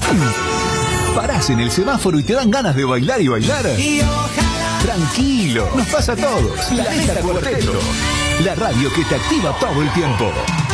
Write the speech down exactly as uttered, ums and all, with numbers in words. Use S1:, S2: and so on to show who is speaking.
S1: Parás en el semáforo y te dan ganas de bailar y bailar.
S2: Y ojalá.
S1: Tranquilo, nos pasa a todos. Planeta Cuarteto, la radio que te activa todo el tiempo.